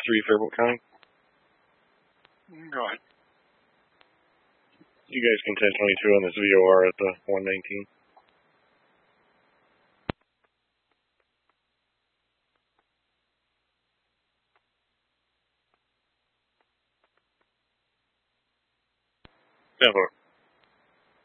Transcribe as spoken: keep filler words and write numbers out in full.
three Faribault County. Go ahead. You guys can ten twenty-two on this V O R at the one nineteen. ten four.